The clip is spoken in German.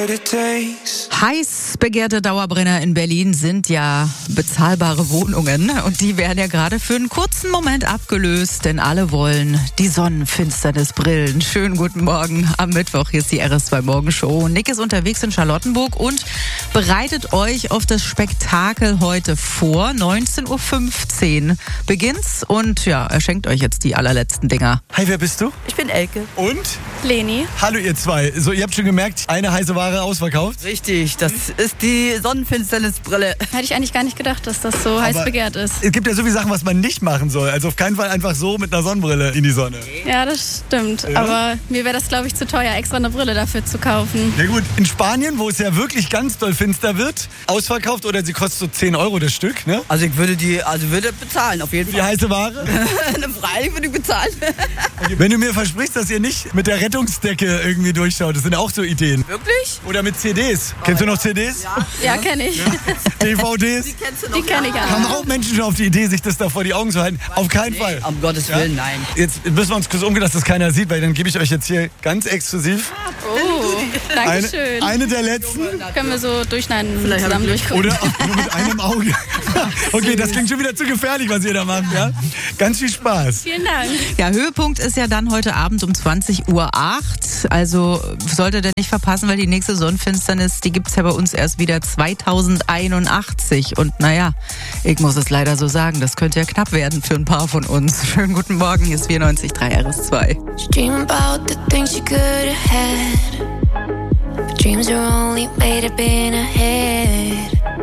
Heiß begehrte Dauerbrenner in Berlin sind ja bezahlbare Wohnungen und die werden ja gerade für einen kurzen Moment abgelöst, denn alle wollen die Sonnenfinsternisbrillen. Schönen guten Morgen am Mittwoch, hier ist die RS2 Morgenshow. Nick ist unterwegs in Charlottenburg und bereitet euch auf das Spektakel heute vor. 19.15 Uhr beginnt's und ja, er schenkt euch jetzt die allerletzten Dinger. Hi, wer bist du? Ich bin Elke. Und? Leni. Hallo ihr zwei. So, ihr habt schon gemerkt, eine heiße Ware ausverkauft. Richtig, das ist die Sonnenfinsternisbrille. Hätte ich eigentlich gar nicht gedacht, dass das so heiß begehrt ist. Es gibt ja so viele Sachen, was man nicht machen soll. Also auf keinen Fall einfach so mit einer Sonnenbrille in die Sonne. Ja, das stimmt. Ja? Aber mir wäre das, glaube ich, zu teuer, extra eine Brille dafür zu kaufen. Ja gut, in Spanien, wo es ja wirklich ganz doll finster wird, ausverkauft oder sie kostet so 10 Euro das Stück, ne? Also ich würde bezahlen, auf jeden Die Fall. heiße Ware. Freilich würde ich bezahlen. Wenn du mir versprichst, dass ihr nicht mit der Rettungsdecke irgendwie durchschaut, das sind auch so Ideen. Wirklich? Oder mit CDs. Kennst du noch CDs? Ja, kenne ich. DVDs? Die kenne ich Haben auch. auch Menschen schon auf die Idee, sich das da vor die Augen zu halten? Auf keinen Fall. Um Gottes Willen, nein. Jetzt müssen wir uns kurz umgehen, dass das keiner sieht, weil dann gebe ich euch jetzt hier ganz exklusiv Oh, danke schön. eine der letzten. Können wir so durchschneiden und zusammen durchgucken. Oder auch nur mit einem Auge. Okay, das klingt schon wieder zu gefährlich, was ihr da macht. Ja? Ganz viel Spaß. Vielen Dank. Ja, Höhepunkt ist ja dann heute Abend um 20.08 Uhr. Also solltet ihr nicht verpassen, weil die nächste Sonnenfinsternis, die gibt's ja bei uns erst wieder 2081. Und naja, ich muss es leider so sagen, das könnte ja knapp werden für ein paar von uns. Schönen guten Morgen, hier ist 94.3 RS2. Dream about the things you could have had, but dreams are only made up in a head.